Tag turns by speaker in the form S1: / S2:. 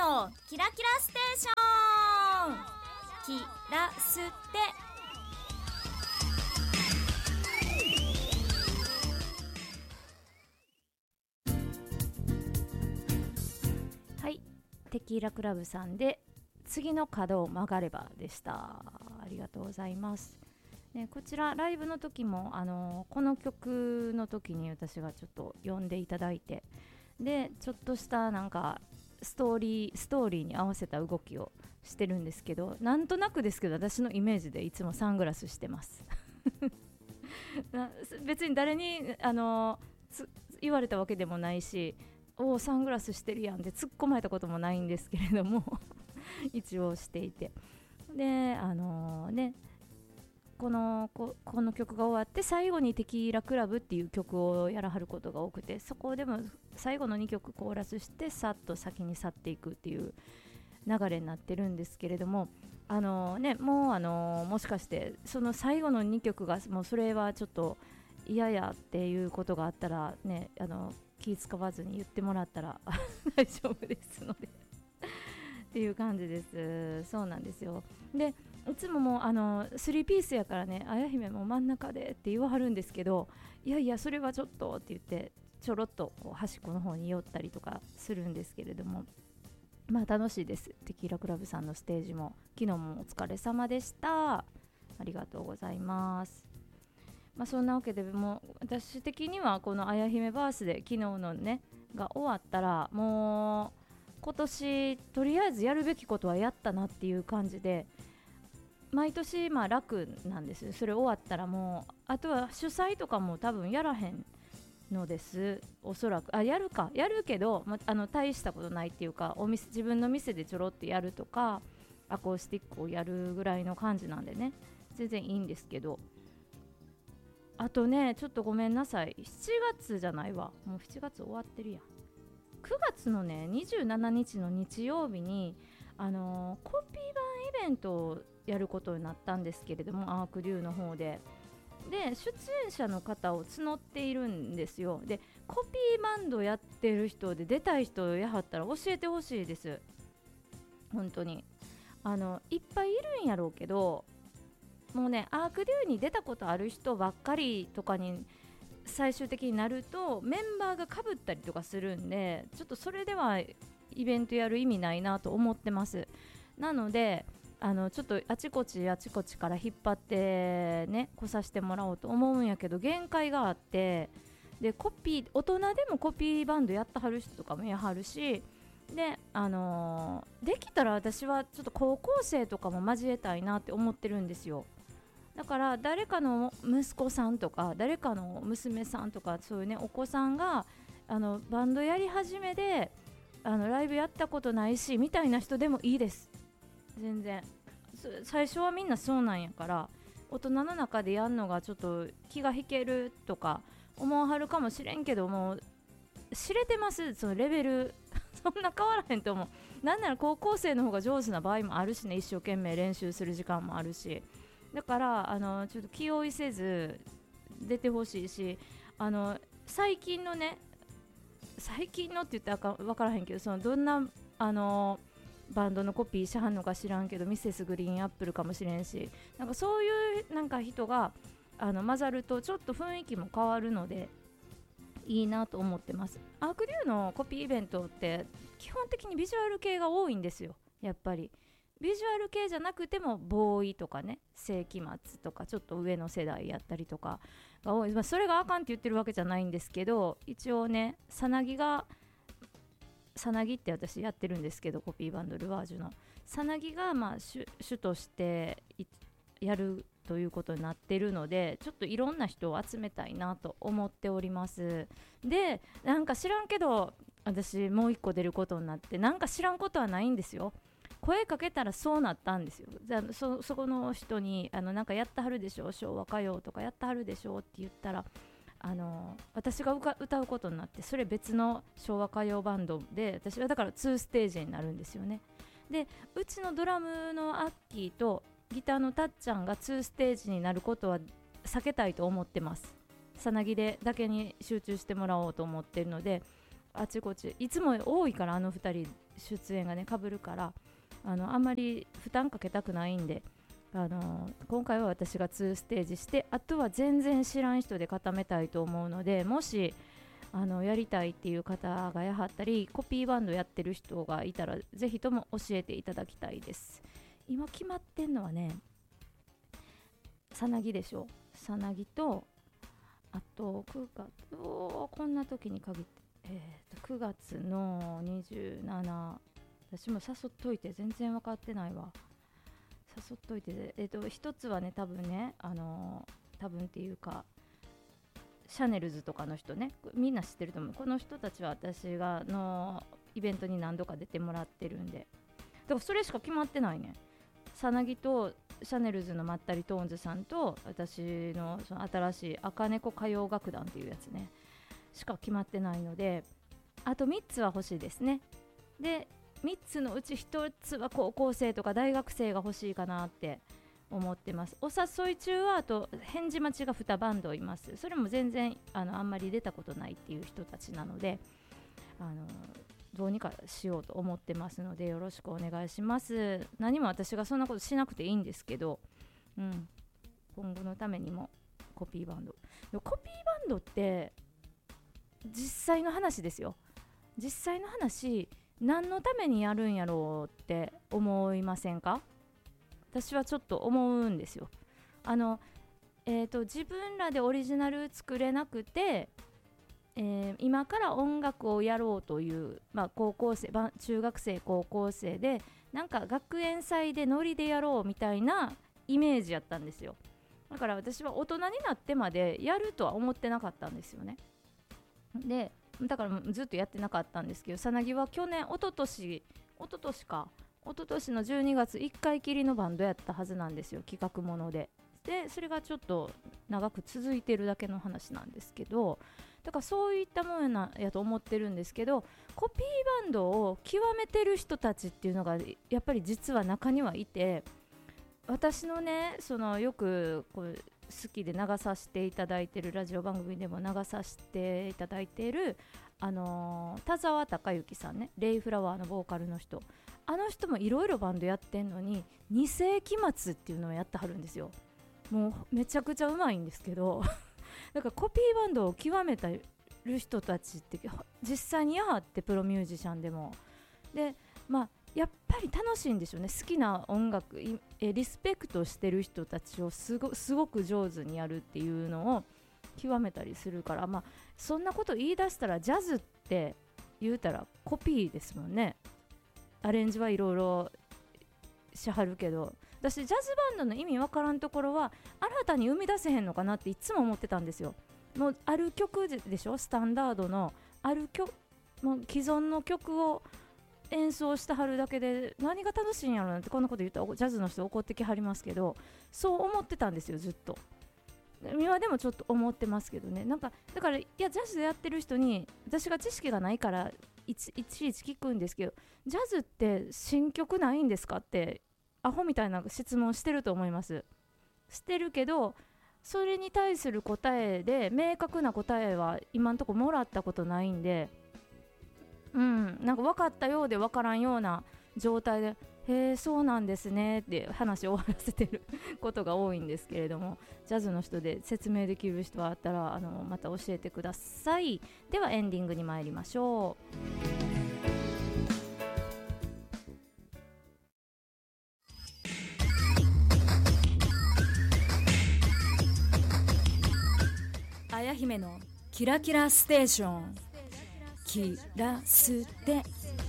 S1: のキラキラステーション、キラステ。はい、テキーラクラブさんで次の角を曲がればでした。ありがとうございます、ね、こちらライブの時もこの曲の時に私がちょっと呼んでいただいて、でちょっとしたなんかストーリーに合わせた動きをしてるんですけど、なんとなくですけど私のイメージでいつもサングラスしてます別に誰に言われたわけでもないし、おサングラスしてるやんって突っ込まれたこともないんですけれども一応していて、でこの曲が終わって最後にテキーラクラブっていう曲をやらはることが多くて、そこでも最後の2曲コーラスしてさっと先に去っていくっていう流れになってるんですけれども、もうもしかしてその最後の2曲がもうそれはちょっと嫌やっていうことがあったらね、気使わずに言ってもらったら大丈夫ですのでっていう感じです。そうなんですよ。でいつももう3ピースやからね、あや姫も真ん中でって言わはるんですけど、いやいやそれはちょっとって言ってちょろっとこう端っこの方に寄ったりとかするんですけれども、まあ楽しいです。テキーラクラブさんのステージも昨日もお疲れ様でした。ありがとうございます。そんなわけでもう私的にはこのあや姫バースデー昨日のねが終わったらもう今年とりあえずやるべきことはやったなっていう感じで、毎年楽なんです。それ終わったらもうあとは主催とかも多分やらへんのです。おそらくやるけど、大したことないっていうか、自分の店でちょろっとやるとかアコースティックをやるぐらいの感じなんでね、全然いいんですけど、あとねちょっとごめんなさい、7月じゃないわ、もう7月終わってるやん。9月のね27日の日曜日にコピー版イベントをやることになったんですけれども、アークデューの方で出演者の方を募っているんですよ。でコピーバンドやってる人で出たい人やはったら教えてほしいです。本当にいっぱいいるんやろうけど、もうねアークデューに出たことある人ばっかりとかに最終的になるとメンバーがかぶったりとかするんで、ちょっとそれではイベントやる意味ないなと思ってます。なのでちょっとあちこちから引っ張ってね来させてもらおうと思うんやけど、限界があって、で大人でもコピーバンドやってはる人とかもやはるし、でできたら私はちょっと高校生とかも交えたいなって思ってるんですよ。だから誰かの息子さんとか誰かの娘さんとかそういうねお子さんがバンドやり始めでライブやったことないしみたいな人でもいいです。全然最初はみんなそうなんやから、大人の中でやんのがちょっと気が引けるとか思わはるかもしれんけども、知れてます、そのレベルそんな変わらへんと思う。なんなら高校生の方が上手な場合もあるしね、一生懸命練習する時間もあるし、だからちょっと気負いせず出てほしいし、最近のって言ったら分からへんけど、そのどんなバンドのコピーしはんのか知らんけどミセスグリーンアップルかもしれんし、なんかそういうなんか人が混ざるとちょっと雰囲気も変わるのでいいなと思ってます。アークリューのコピーイベントって基本的にビジュアル系が多いんですよ。やっぱりビジュアル系じゃなくてもボーイとかね、世紀末とかちょっと上の世代やったりとかが多い、それがあかんって言ってるわけじゃないんですけど、一応ねさなぎって私やってるんですけど、コピーバンドルワージュのさなぎが主としてやるということになっているので、ちょっといろんな人を集めたいなと思っております。でなんか知らんけど私もう一個出ることになって、なんか知らんことはないんですよ。声かけたらそうなったんですよ。そこの人になんかやってはるでしょ、昭和歌謡とかやってはるでしょって言ったら私が歌うことになって、それ別の昭和歌謡バンドで、私はだから2ステージになるんですよね。でうちのドラムのアッキーとギターのたっちゃんが2ステージになることは避けたいと思ってます。さなぎでだけに集中してもらおうと思ってるので、 あちこちいつも多いから、あの2人出演がね被るから、あんまり負担かけたくないんで、今回は私が2ステージして、あとは全然知らん人で固めたいと思うので、もしやりたいっていう方がやはったり、コピーバンドやってる人がいたらぜひとも教えていただきたいです。今決まってんのはね、さなぎでしょ。さなぎと、あと9月、こんな時に限って、9月の27、私も誘っといて全然分かってないわ。誘っといて、一つはね、多分ね、多分っていうか、シャネルズとかの人ね、みんな知ってると思う。この人たちは私がのイベントに何度か出てもらってるんで、だからそれしか決まってないね。さなぎとシャネルズのまったりトーンズさんと、私のその新しい赤猫歌謡楽団っていうやつねしか決まってないので、あと3つは欲しいですね。で3つのうち1つは高校生とか大学生が欲しいかなって思ってます。お誘い中はあと返事待ちが2バンドいます。それも全然あんまり出たことないっていう人たちなので、どうにかしようと思ってますので、よろしくお願いします。何も私がそんなことしなくていいんですけど、今後のためにもコピーバンドって実際の話ですよ。実際の話、何のためにやるんやろうって思いませんか？私はちょっと思うんですよ。自分らでオリジナル作れなくて、今から音楽をやろうという、高校生、中学生高校生でなんか学園祭でノリでやろうみたいなイメージやったんですよ。だから私は大人になってまでやるとは思ってなかったんですよね。でだからずっとやってなかったんですけど、さなぎは一昨年の12月1回きりのバンドやったはずなんですよ、企画もので。でそれがちょっと長く続いてるだけの話なんですけど、だからそういったものやと思ってるんですけど、コピーバンドを極めてる人たちっていうのがやっぱり実は中にはいて、私のね、よくこう好きで流させていただいてるラジオ番組でも流させていただいている田沢隆之さんね、レイフラワーのボーカルの人、あの人もいろいろバンドやってんのに2世紀末っていうのをやってはるんですよ。もうめちゃくちゃうまいんですけどだからコピーバンドを極めてる人たちって実際にやはってプロミュージシャンでもで、やっぱり楽しいんでしょうね。好きな音楽リスペクトしてる人たちをすごく上手にやるっていうのを極めたりするから、そんなこと言い出したらジャズって言うたらコピーですもんね。アレンジはいろいろしはるけど、私ジャズバンドの意味わからんところは新たに生み出せへんのかなっていつも思ってたんですよ。もうある曲でしょ、スタンダードのある曲、もう既存の曲を演奏してはるだけで何が楽しいんやろなんて、こんなこと言ったらジャズの人怒ってきはりますけど、そう思ってたんですよ、ずっと。今でもちょっと思ってますけどね。だからジャズやってる人に私が知識がないからいちいち聞くんですけど、ジャズって新曲ないんですかってアホみたいな質問してると思います。してるけど、それに対する答えで明確な答えは今んとこもらったことないんで、なんか分かったようで分からんような状態で、へえそうなんですねって話を終わらせてることが多いんですけれども、ジャズの人で説明できる人はあったらまた教えてください。ではエンディングに参りましょう。
S2: あや姫のキラキラステーション、キラステ